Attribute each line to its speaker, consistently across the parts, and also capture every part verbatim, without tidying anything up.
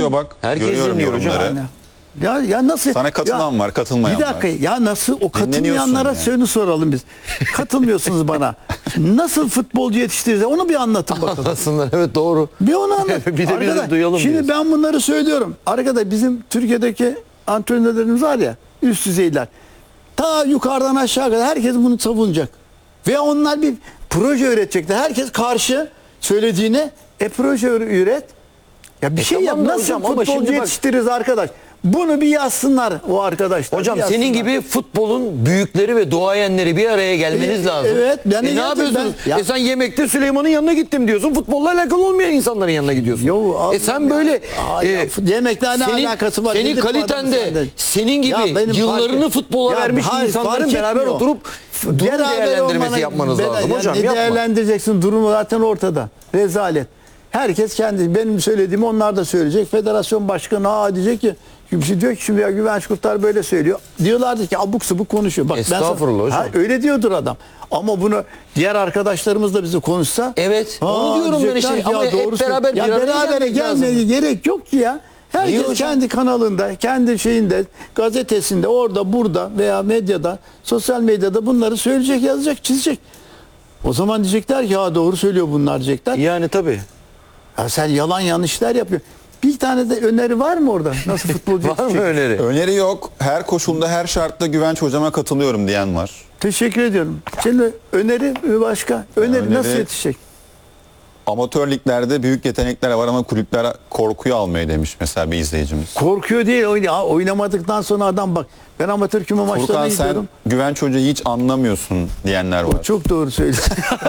Speaker 1: izliyor bak.
Speaker 2: Herkes
Speaker 1: Görüyorum
Speaker 2: dinliyor hocam.
Speaker 1: yorumları.
Speaker 3: Yani. Ya, ya nasıl?
Speaker 1: Sana katılan
Speaker 3: ya,
Speaker 1: var, katılmayan
Speaker 3: Bir dakika
Speaker 1: var.
Speaker 3: ya nasıl o katılmayanlara
Speaker 1: yani.
Speaker 3: şunu soralım biz. Katılmıyorsunuz bana. Nasıl futbolcu yetiştireceğiz? Onu bir anlatın bakalım.
Speaker 2: Aslında evet doğru.
Speaker 3: Bir onu anlat.
Speaker 2: Bir de biz de
Speaker 3: Arkadaş,
Speaker 2: duyalım
Speaker 3: Şimdi
Speaker 2: diyoruz.
Speaker 3: ben bunları söylüyorum. Arkadaş bizim Türkiye'deki antrenörlerimiz var ya üst düzeyler. Ta yukarıdan aşağı kadar herkes bunu savunacak. Ve onlar bir proje üretecekler. Herkes karşı söylediğine e proje üret. Ya bir
Speaker 2: E
Speaker 3: şey
Speaker 2: tamam
Speaker 3: yap.
Speaker 2: da
Speaker 3: Nasıl
Speaker 2: hocam ama
Speaker 3: futbolcu
Speaker 2: şimdi bak-
Speaker 3: yetiştiririz arkadaş? Bunu bir yazsınlar o arkadaşlar.
Speaker 2: Hocam
Speaker 3: bir
Speaker 2: senin
Speaker 3: yazsınlar.
Speaker 2: gibi futbolun büyükleri ve duayenleri bir araya gelmeniz
Speaker 3: E,
Speaker 2: lazım.
Speaker 3: evet, yani
Speaker 2: E ne
Speaker 3: gerçekten-
Speaker 2: yapıyorsunuz?
Speaker 3: Ya-
Speaker 2: E sen yemekte Süleyman'ın yanına gittim diyorsun. Futbolla alakalı olmayan insanların yanına gidiyorsun.
Speaker 3: Yo, abi
Speaker 2: e sen
Speaker 3: ya.
Speaker 2: böyle
Speaker 3: Aa, ya,
Speaker 2: e,
Speaker 3: yemekle ne
Speaker 2: senin,
Speaker 3: alakası var?
Speaker 2: Senin
Speaker 3: Gidip
Speaker 2: kalitende
Speaker 3: adamı-
Speaker 2: senin gibi
Speaker 3: Ya benim
Speaker 2: yıllarını
Speaker 3: fark-
Speaker 2: futbola
Speaker 3: Ya
Speaker 2: vermiş
Speaker 3: hayır,
Speaker 2: insanların
Speaker 3: fark
Speaker 2: beraber
Speaker 3: etmiyor.
Speaker 2: oturup durum
Speaker 3: Beraber
Speaker 2: değerlendirmesi
Speaker 3: olmanın-
Speaker 2: yapmanız
Speaker 3: bela-
Speaker 2: lazım
Speaker 3: ya
Speaker 2: hocam.
Speaker 3: Ne
Speaker 2: Yapma.
Speaker 3: değerlendireceksin? Durumu zaten ortada. Rezalet. Herkes kendi benim söylediğimi onlar da söyleyecek. Federasyon başkanı aa diyecek ki şimdi diyor ki şimdi ya Güvenç Kurtar böyle söylüyor. Diyorlardı ki abuk sabuk konuşuyor. Bak, ben sana-
Speaker 2: Estağfurullah hocam.
Speaker 3: Ha, öyle diyordur adam. Ama bunu diğer arkadaşlarımız da bize konuşsa.
Speaker 2: Evet, onu diyorum ben
Speaker 3: diyecekler
Speaker 2: işte.
Speaker 3: ki,
Speaker 2: Ama
Speaker 3: ya
Speaker 2: hep
Speaker 3: doğru
Speaker 2: beraber
Speaker 3: söylüyor.
Speaker 2: bir
Speaker 3: ya
Speaker 2: araya
Speaker 3: berabere
Speaker 2: gelmek lazım.
Speaker 3: gelmeye gerek yok ki ya. Herkes
Speaker 2: Niye hocam?
Speaker 3: kendi kanalında, kendi şeyinde, gazetesinde, orada, burada veya medyada, sosyal medyada bunları söyleyecek, yazacak, çizecek. O zaman diyecekler ki ya doğru söylüyor bunlar diyecekler.
Speaker 2: Yani tabii.
Speaker 3: Ya sen yalan yanlışlar yapıyorsun. Bir tane de öneri var mı orada? Nasıl futbolcu
Speaker 2: Var mı
Speaker 3: yetişecek?
Speaker 2: öneri?
Speaker 1: Öneri yok. Her koşulda, her şartta Güvenç hocama katılıyorum diyen var.
Speaker 3: Teşekkür ediyorum. Şimdi öneri başka. Öneri,
Speaker 1: öneri-
Speaker 3: nasıl yetişecek?
Speaker 1: Amatör liglerde büyük yetenekler var ama kulüpler korkuyu almayı demiş mesela bir izleyicimiz.
Speaker 3: Korkuyor değil. Oyn- ya oynamadıktan sonra adam bak. Ben amatör küme maçlarına
Speaker 1: Furkan sen
Speaker 3: gidiyorum.
Speaker 1: Güvenç Hoca'yı hiç anlamıyorsun diyenler var.
Speaker 3: Çok doğru söylüyorsun.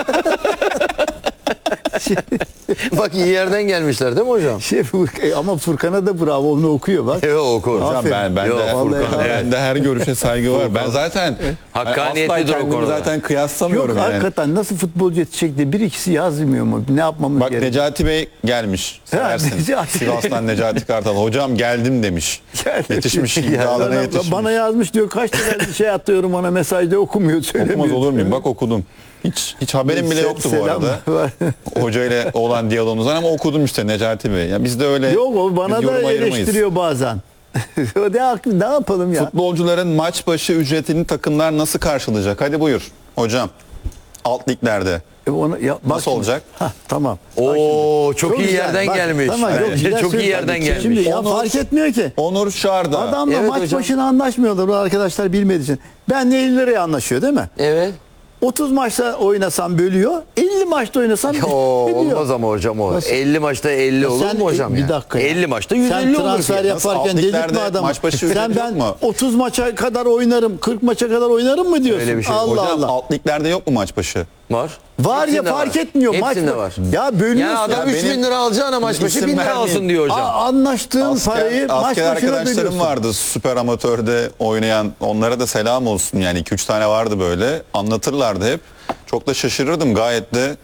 Speaker 2: Bak iyi yerden gelmişler değil mi hocam?
Speaker 3: Şey, Furkan- ama Furkan'a da bravo onu okuyor bak.
Speaker 2: Evet oku.
Speaker 1: Hocam
Speaker 3: Aferin.
Speaker 1: ben, ben,
Speaker 2: Yok,
Speaker 1: de,
Speaker 3: vallahi
Speaker 1: Furkan,
Speaker 3: helal.
Speaker 1: ben de her görüşe saygı var. Ben zaten
Speaker 2: Hakkaniyetlidir
Speaker 1: asla
Speaker 2: o
Speaker 1: kendimi
Speaker 2: konuda.
Speaker 1: zaten
Speaker 3: Yok
Speaker 1: kıyaslamıyorum yani.
Speaker 3: hakikaten nasıl futbolcu yetişecek diye bir ikisi yazmıyor mu? Ne yapmamız
Speaker 1: Bak
Speaker 3: gerekiyor?
Speaker 1: Necati Bey gelmiş. Seversin.
Speaker 3: Necati.
Speaker 1: Sivas'tan Necati Kartal. Hocam geldim demiş. Yetişmiş. iddialarına
Speaker 3: bana,
Speaker 1: yetişmiş.
Speaker 3: bana yazmış diyor kaç tane şey atıyorum ona mesajda okumuyor söylemiyor.
Speaker 1: Okumaz olur muyum? Bak okudum. Hiç hiç haberim bile yoktu bu
Speaker 3: Selam.
Speaker 1: arada. Hoca ile olan diyalogumuzdan ama okudum işte Necati Bey. Ya biz de öyle
Speaker 3: Yok o bana
Speaker 1: biz
Speaker 3: da
Speaker 1: yorum ayırmayız.
Speaker 3: eleştiriyor bazen. O ne, haklı- ne yapalım ya?
Speaker 1: Futbolcuların maç başı ücretini takımlar nasıl karşılayacak? Hadi buyur hocam. Alt liglerde.
Speaker 3: E ona, ya, bak
Speaker 1: Nasıl
Speaker 3: şimdi.
Speaker 1: olacak?
Speaker 3: Hah, tamam. Bak
Speaker 2: Oo
Speaker 3: şimdi.
Speaker 2: çok, iyi
Speaker 3: güzel.
Speaker 2: yerden
Speaker 3: Bak,
Speaker 2: gelmiş.
Speaker 3: Tamam,
Speaker 2: Bence
Speaker 3: yok, güzel
Speaker 2: çok iyi
Speaker 3: söylüyorsun.
Speaker 2: yerden gelmiş.
Speaker 3: Şimdi ya
Speaker 1: Onur-
Speaker 3: fark etmiyor ki.
Speaker 1: Onur Şarda.
Speaker 3: Adamla
Speaker 2: Evet
Speaker 3: maç
Speaker 2: hocam.
Speaker 3: başına anlaşmıyorlar. Bu arkadaşlar bilmediği için. Ben de elli liraya anlaşıyor değil mi?
Speaker 2: Evet.
Speaker 3: otuz maçta oynasam bölüyor. elli maçta oynasam
Speaker 2: Oo,
Speaker 3: bölüyor.
Speaker 2: olmaz ama hocam o.
Speaker 3: Nasıl?
Speaker 2: elli maçta elli olur
Speaker 3: Sen-
Speaker 2: mu hocam
Speaker 3: bir
Speaker 2: ya?
Speaker 3: dakika ya.
Speaker 2: elli maçta yüz elli
Speaker 3: Sen
Speaker 2: olur.
Speaker 3: transfer
Speaker 2: ki.
Speaker 1: Nasıl
Speaker 3: yaparken
Speaker 1: alt
Speaker 3: delirtme
Speaker 1: liglerde
Speaker 3: adamı.
Speaker 1: maç başı ücret
Speaker 3: Sen
Speaker 1: yok
Speaker 3: ben
Speaker 1: mu?
Speaker 3: otuz maça kadar oynarım, kırk maça kadar oynarım mı diyorsun?
Speaker 2: Öyle bir şey.
Speaker 3: Allah
Speaker 1: Hocam
Speaker 3: Allah.
Speaker 1: alt liglerde yok mu maç başı?
Speaker 2: Var.
Speaker 3: Var ya
Speaker 2: Hepsinde
Speaker 3: fark
Speaker 2: var.
Speaker 3: etmiyor.
Speaker 2: Hepsinde
Speaker 3: maç
Speaker 2: var.
Speaker 3: Ya bölüyorsun.
Speaker 2: Yani adam
Speaker 1: Ya
Speaker 2: üç
Speaker 1: benim-
Speaker 2: bin lira alacağına maç başı
Speaker 1: İsim
Speaker 2: bin lira
Speaker 1: vermeyeyim.
Speaker 2: alsın diyor hocam.
Speaker 3: Aa, anlaştığın
Speaker 1: Asker,
Speaker 3: parayı maç
Speaker 1: asker
Speaker 3: başına
Speaker 1: arkadaşlarım
Speaker 3: bölüyorsun.
Speaker 1: vardı süper amatörde oynayan. Onlara da selam olsun yani iki üç tane vardı böyle. Anlatırlardı hep. Çok da şaşırırdım gayet de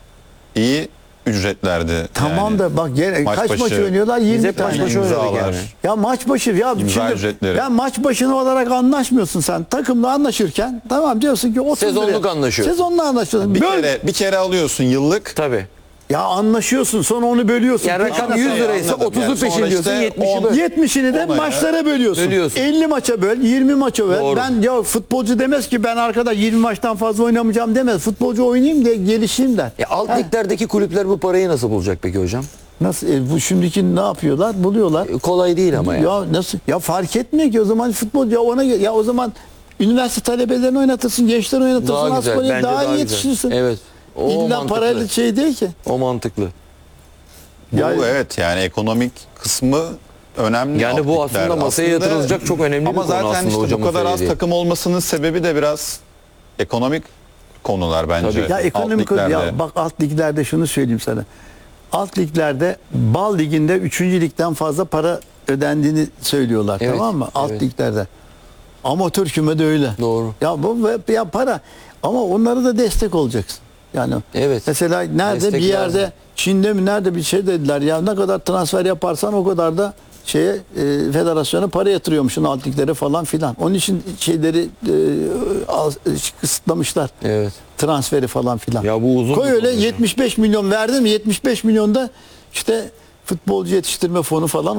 Speaker 1: iyi ücretlerdi.
Speaker 3: Tamam
Speaker 1: yani.
Speaker 3: da bak gene,
Speaker 1: Maç
Speaker 3: kaç
Speaker 1: başı
Speaker 3: maç oynuyorlar?
Speaker 2: Biz
Speaker 3: yirmi
Speaker 2: hep maç
Speaker 3: tane.
Speaker 2: başı oynadık
Speaker 1: imzalar.
Speaker 2: yani.
Speaker 3: Ya maç başı ya
Speaker 1: İmza
Speaker 3: şimdi
Speaker 1: ücretleri.
Speaker 3: ben maç başına olarak anlaşmıyorsun sen. Takımla anlaşırken tamam diyorsun ki otuz
Speaker 2: Sezonluk
Speaker 3: liraya-
Speaker 2: anlaşıyorsun.
Speaker 3: Sezonla anlaşıyorsun.
Speaker 1: Bir
Speaker 3: Böl.
Speaker 1: kere bir kere alıyorsun yıllık.
Speaker 2: Tabii.
Speaker 3: Ya anlaşıyorsun sonra onu bölüyorsun.
Speaker 2: Yani
Speaker 3: Peşine
Speaker 2: rakam yüz
Speaker 3: sal-
Speaker 2: liraysa
Speaker 1: Anladım.
Speaker 2: otuzu
Speaker 1: Yani sonra
Speaker 2: peşin diyorsun,
Speaker 1: işte
Speaker 2: yetmişi
Speaker 1: on-
Speaker 2: böl.
Speaker 3: yetmişini de
Speaker 1: Ona ya.
Speaker 3: maçlara bölüyorsun.
Speaker 2: Bölüyorsun.
Speaker 3: elli maça böl, yirmi maça böl.
Speaker 2: Doğru.
Speaker 3: Ben ya futbolcu demez ki ben arkada yirmi maçtan fazla oynamayacağım demez. Futbolcu oynayayım diye gelişeyim der.
Speaker 2: E, alt
Speaker 3: Ha,
Speaker 2: liglerdeki kulüpler bu parayı nasıl bulacak peki hocam?
Speaker 3: Nasıl e, bu şimdiki ne yapıyorlar? Buluyorlar.
Speaker 2: E, kolay değil ama ya.
Speaker 3: Ya nasıl? Ya fark etmiyor ki o zaman futbol ya ona ya o zaman üniversite talebelerini oynatırsın, gençler oynatırsın,
Speaker 2: Daha güzel.
Speaker 3: Aspari'ye
Speaker 2: Bence
Speaker 3: daha,
Speaker 2: daha
Speaker 3: iyi
Speaker 2: güzel.
Speaker 3: yetişirsin.
Speaker 2: Evet. O
Speaker 3: İlla
Speaker 2: mantıklı.
Speaker 3: parayla şey değil ki.
Speaker 2: O mantıklı.
Speaker 1: Bu
Speaker 3: Yani-
Speaker 1: evet yani ekonomik kısmı önemli.
Speaker 2: Yani
Speaker 1: alt
Speaker 2: bu
Speaker 1: liglerde.
Speaker 2: aslında masaya yatırılacak çok önemli bir
Speaker 1: ama
Speaker 2: konu
Speaker 1: zaten
Speaker 2: aslında
Speaker 1: işte bu
Speaker 2: hocamın
Speaker 1: kadar az
Speaker 2: söylediği.
Speaker 1: takım olmasının sebebi de biraz ekonomik konular bence.
Speaker 2: Tabii.
Speaker 3: Ya ekonomik
Speaker 1: alt liglerde.
Speaker 3: ya bak alt liglerde şunu söyleyeyim sana. Alt liglerde Bal Ligi'nde üçüncü ligden fazla para ödendiğini söylüyorlar
Speaker 2: Evet,
Speaker 3: tamam mı? Alt
Speaker 2: evet.
Speaker 3: liglerde. Amatör kümede öyle.
Speaker 2: Doğru.
Speaker 3: Ya bu ve- ya para ama onlara da destek olacaksın. Yani
Speaker 2: Evet.
Speaker 3: mesela nerede
Speaker 2: Destek
Speaker 3: bir yerde
Speaker 2: lazım.
Speaker 3: Çin'de mi nerede bir şey dediler ya ne kadar transfer yaparsan o kadar da şeye e, federasyona para yatırıyormuşsun alt liglere falan filan. Onun için şeyleri e, az- e, kısıtlamışlar.
Speaker 2: Evet.
Speaker 3: Transferi falan filan.
Speaker 2: Ya bu uzun
Speaker 3: Koy
Speaker 2: bir
Speaker 3: öyle
Speaker 2: konu hocam.
Speaker 3: yetmiş beş milyon verdin mi yetmiş beş milyonda işte futbolcu yetiştirme fonu falan